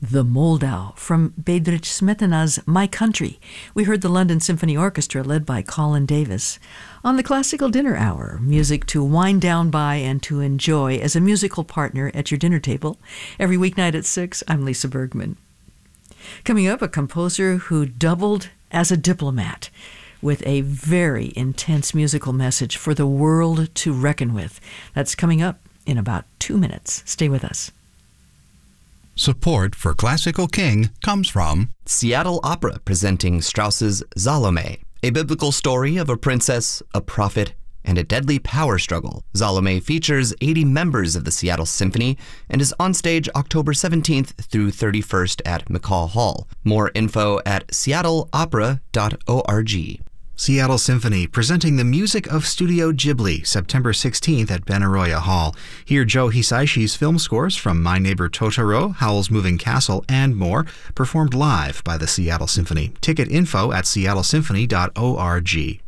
The Moldau from Bedřich Smetana's My Country. We heard the London Symphony Orchestra led by Colin Davis. On the Classical Dinner Hour, music to wind down by and to enjoy as a musical partner at your dinner table. Every weeknight at 6, I'm Lisa Bergman. Coming up, a composer who doubled as a diplomat with a very intense musical message for the world to reckon with. That's coming up in about 2 minutes. Stay with us. Support for Classical King comes from Seattle Opera presenting Strauss's Salome, a biblical story of a princess, a prophet, and a deadly power struggle. Salome features 80 members of the Seattle Symphony and is on stage October 17th through 31st at McCall Hall. More info at seattleopera.org. Seattle Symphony presenting the music of Studio Ghibli, September 16th at Benaroya Hall. Hear Joe Hisaishi's film scores from My Neighbor Totoro, Howl's Moving Castle, and more, performed live by the Seattle Symphony. Ticket info at seattlesymphony.org.